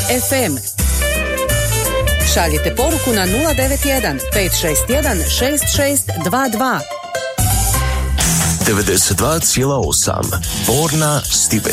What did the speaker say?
FM. Šaljite poruku na 091 561 6622. 92,8 Borna Stipe.